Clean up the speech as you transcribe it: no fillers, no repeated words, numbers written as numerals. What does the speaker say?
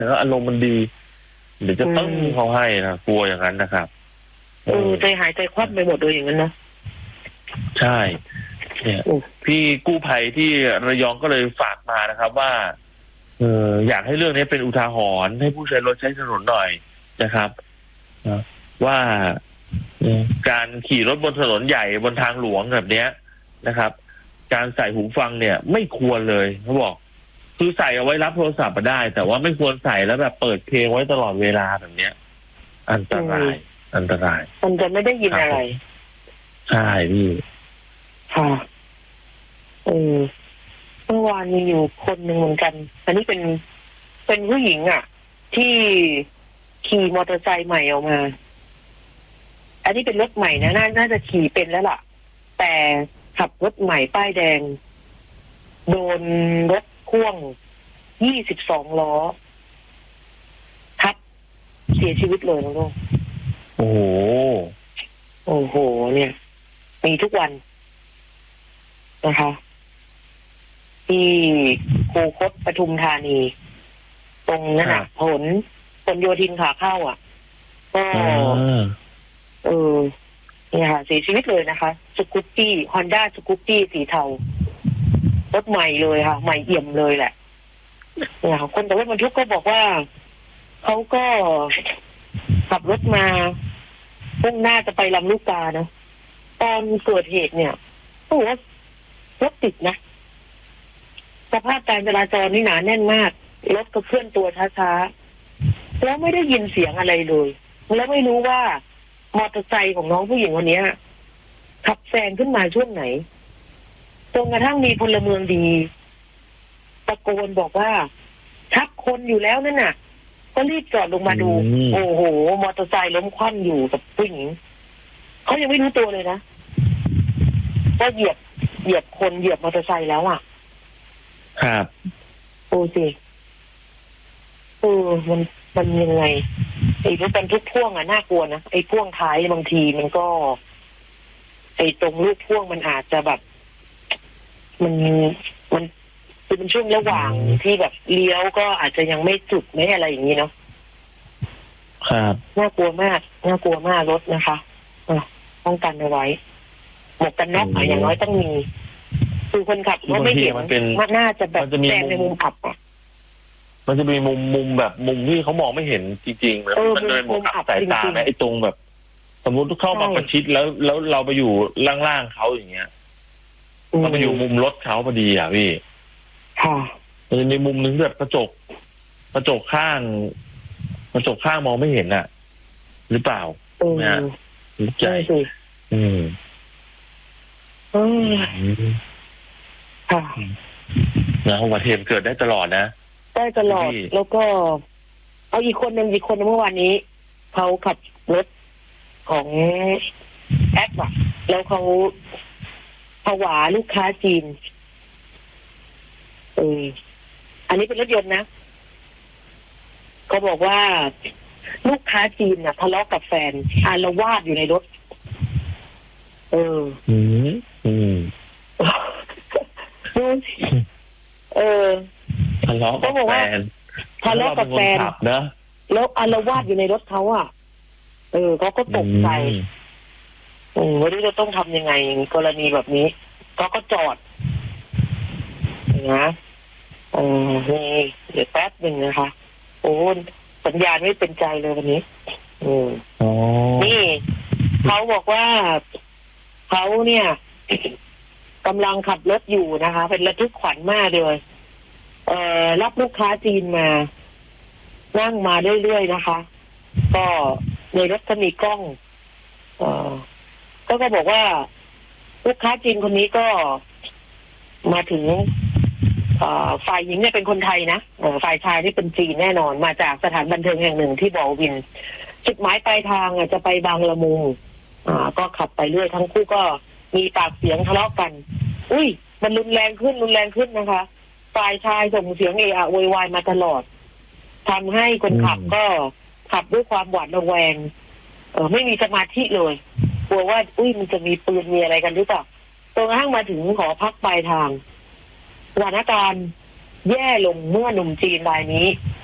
แล้วอารมณ์มันดีเดี๋ยวจะตึ้งเขาให้นะกลัวอย่างนั้นนะครับใจหายใจคว่ำไปหมดเลยอย่างนั้นนะใช่เนี่ยพี่กู้ภัยที่ระยองก็เลยฝากมานะครับว่าอยากให้เรื่องนี้เป็นอุทาหรณ์ให้ผู้ใช้รถใช้ถนนหน่อยนะครับว่าการขี่รถบนถนนใหญ่บนทางหลวงแบบเนี้ยนะครับการใส่หูฟังเนี่ยไม่ควรเลยเขาบอกคือใส่เอาไว้รับโทรศัพท์มาได้แต่ว่าไม่ควรใส่แล้วแบบเปิดเพลงไว้ตลอดเวลาแบบเนี้ยอันตรายมันจะไม่ได้ยินอะไรใช่พี่ค่ะเมื่อวานมีอยู่คนหนึ่งเหมือนกันอันนี้เป็นผู้หญิงอ่ะที่ขี่มอเตอร์ไซค์ใหม่ออกมาอันนี้เป็นรถใหม่นะน่าจะขี่เป็นแล้วล่ะแต่ขับรถใหม่ป้ายแดงโดนรถพ่วง22 ล้อทับเสียชีวิตเลยนะลูกโอ้โหเนี่ยมีทุกวันนะคะที่คูคตปทุมธานีตรงนั้นน่ะผลโยธินขาเข้าอ่ะก็เนี่ยค่ะเสียชีวิตเลยนะคะสกูปปี้ฮอนด้าสกูปปี้สีเทารถใหม่เลยค่ะใหม่เอี่ยมเลยแหละเนี่ยคนแต่ว่ารถบรรทุกก็บอกว่าเขาก็ขับรถมามุ่งหน้าจะไปลำลูกกานะตอนเกิดเหตุเนี่ยก็บอกว่ารถติดนะสภาพการจราจรนี่หนาแน่นมากรถก็เคลื่อนตัวช้าๆแล้วไม่ได้ยินเสียงอะไรเลยแล้วไม่รู้ว่ามอเตอร์ไซค์ของน้องผู้หญิงคนนี้ขับแซงขึ้นมาช่วงไหนจนกระทั่งมีพลเมืองดีตะโกนบอกว่าทับคนอยู่แล้วนั่นน่ะก็รีบจอดลงมาดูโอ้โหมอเตอร์ไซค์ล้มคว่ำอยู่กับผู้หญิงเขายังไม่รู้ตัวเลยนะว่าเหยียบคนเหยียบมอเตอร์ไซค์แล้วอ่ะครับโอ้สิมันยังไงไอ้รถบรรทุกพ่วงอ่ะน่ากลัวนะไอ้พ่วงท้ายบางทีมันก็ไอ้ตรงลูกพ่วงมันอาจจะแบบมันคือเป็นช่วงระหว่างที่แบบเลี้ยวก็อาจจะยังไม่จุดไม่อะไรอย่างนี้เนาะครับน่ากลัวมากรถนะคะป้องกันเอาไว้หมวกกันน็อกอย่างน้อยต้องมีคือคนขับรถไม่เห็นมันน่าจะแบบแสงในมุมอับอ่ะมันจะมีมุมแบบมุมที่เขามองไม่เห็นจริงๆมันเลยมุมอับสายตาไอ้ตรงแบบสมมติเข้ามาประชิดแล้วเราไปอยู่ล่างๆเขาอย่างเงี้ยเราไปอยู่มุมรถเขาพอดีอ่ะพี่ค่ะมันจะมีมุมนึงแบบกระจกข้างมองไม่เห็นอ่ะหรือเปล่าเนี่ยใช่สิค่ะนะอุบัติเหตุเกิดได้ตลอดนะได้ตลอดแล้วก็เอาอีกคนหนึ่งเมื่อวานนี้เขาขับรถของแอปอ่ะแล้วเขาผวาลูกค้าจีนอันนี้เป็นรถยนต์นะเขาบอกว่าลูกค้าจีนน่ะทะเลาะกับแฟนอาละวาดอยู่ในรถทะเลาะกับแฟนนะแล้วอาละวาดอยู่ในรถเขาอ่ะเขาก็ตกใจไม่รู้จะต้องทำยังไงกรณีแบบนี้เขาก็จอดนะนี่เดี๋ยวแป๊บหนึ่งนะคะโอ้สัญญาณไม่เป็นใจเลยวันนี้นี่เขาบอกว่าเขาเนี่ยกำลังขับรถอยู่นะคะเป็นระทึกขวัญมากเลยรับลูกค้าจีนมานั่งมาเรื่อยๆนะคะก็ในรถก็มีกล้องก็บอกว่าลูกค้าจีนคนนี้ก็มาถึงฝ่ายหญิงเนี่ยเป็นคนไทยนะฝ่ายชายที่เป็นจีนแน่นอนมาจากสถานบันเทิงแห่งหนึ่งที่บ่อวินจุดหมายปลายทางจะไปบางละมุงก็ขับไปเรื่อยทั้งคู่ก็มีปากเสียงทะเลาะกันมันรุนแรงขึ้นนะคะฝ่ายชายส่งเสียงเอะอะโวยวายมาตลอดทำให้คนขับก็ขับด้วยความหวาดระแวงไม่มีสมาธิเลยกลัวว่ามันจะมีปืนมีอะไรกันหรือเปล่าจนกระทั่งมาถึงหอพักปลายทางสถานการณ์แย่ลงเมื่อหนุ่มจีนรายนี้